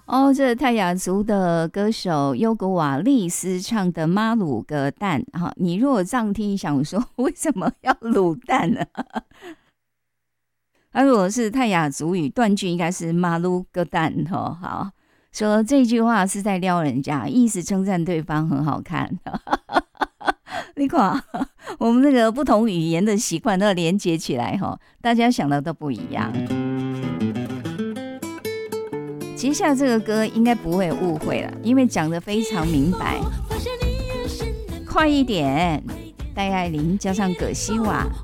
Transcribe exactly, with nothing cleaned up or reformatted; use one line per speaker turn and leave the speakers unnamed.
哦，这泰雅族的歌手优格瓦利斯唱的《妈卤个蛋》哈，你如果这样听，想说为什么要卤蛋呢？他如果是泰雅族语断句，应该是“妈卤个蛋”哈。好，说这句话是在撩人家，意思称赞对方很好看。你看，我们这个不同语言的习惯都连接起来哈，大家想的都不一样。接下来这个歌应该不会误会了，因为讲得非常明白。快一点，戴爱玲加上葛西瓦。